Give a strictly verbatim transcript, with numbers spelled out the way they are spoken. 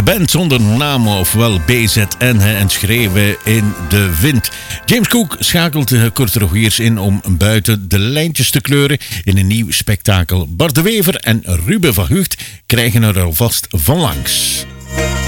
band zonder naam, ofwel B Z N, en schreven in de wind. James Cook schakelt Kurt Rogiers in om buiten de lijntjes te kleuren in een nieuw spektakel. Bart de Wever en Ruben van Gucht krijgen er alvast van langs.